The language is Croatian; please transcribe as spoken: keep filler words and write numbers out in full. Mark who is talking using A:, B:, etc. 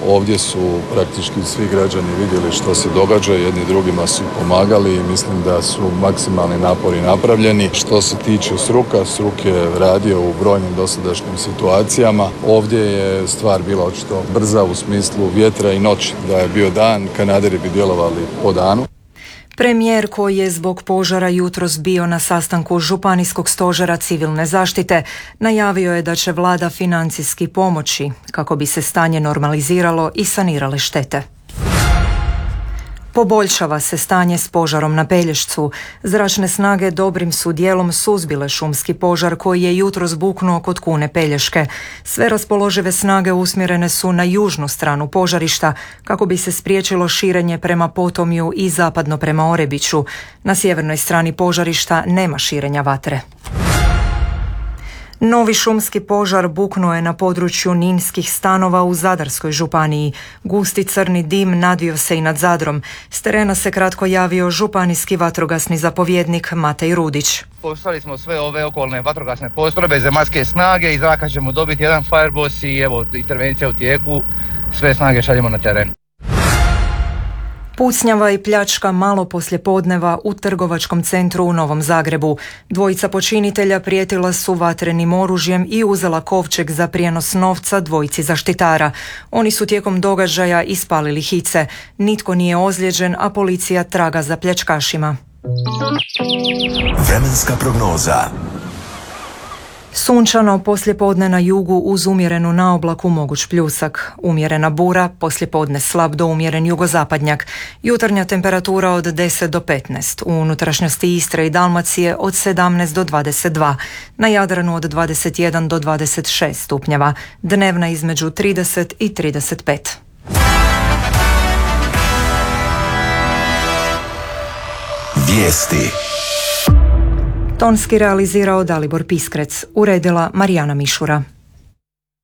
A: Ovdje su praktički svi građani vidjeli što se događa, jedni drugima su pomagali i mislim da su maksimalni napori napravljeni. Što se tiče struka, struk je radio u brojnim dosadašnjim situacijama. Ovdje je stvar bila očito brza u smislu vjetra i noći. Da je bio dan, kanaderi bi djelovali po danu.
B: Premijer koji je zbog požara jutros bio na sastanku Županijskog stožera civilne zaštite najavio je da će vlada financijski pomoći kako bi se stanje normaliziralo i sanirale štete. Poboljšava se stanje s požarom na Pelješcu. Zračne snage dobrim su dijelom suzbile šumski požar koji je jutros buknuo kod Kune Pelješke. Sve raspoložive snage usmjerene su na južnu stranu požarišta kako bi se spriječilo širenje prema Potomju i zapadno prema Orebiću. Na sjevernoj strani požarišta nema širenja vatre. Novi šumski požar buknuo je na području Ninskih stanova u Zadarskoj županiji. Gusti crni dim nadvio se i nad Zadrom. S terena se kratko javio županijski vatrogasni zapovjednik Matej Rudić.
C: Poslali smo sve ove okolne vatrogasne postrojbe, zemaljske snage, iz zraka ćemo dobiti jedan fireboss i evo intervencija u tijeku, sve snage šaljemo na teren.
B: Pucnjava i pljačka malo poslje podneva u trgovačkom centru u Novom Zagrebu. Dvojica počinitelja prijetila su vatrenim oružjem i uzela kovčeg za prijenos novca dvojici zaštitara. Oni su tijekom događaja ispalili hice. Nitko nije ozlijeđen, a policija traga za pljačkašima.
D: Vremenska prognoza.
B: Sunčano poslijepodne na jugu uz umjerenu naoblaku moguć pljusak. Umjerena bura, poslijepodne slab do umjeren jugozapadnjak. Jutarnja temperatura od deset do petnaest. U unutrašnjosti Istre i Dalmacije od sedamnaest do dvadeset dva. Na Jadranu od dvadeset jedan do dvadeset šest stupnjeva. Dnevna između trideset i trideset pet.
D: Vijesti.
B: Tonski realizirao Dalibor Piskrec, uredila Marijana Mišura.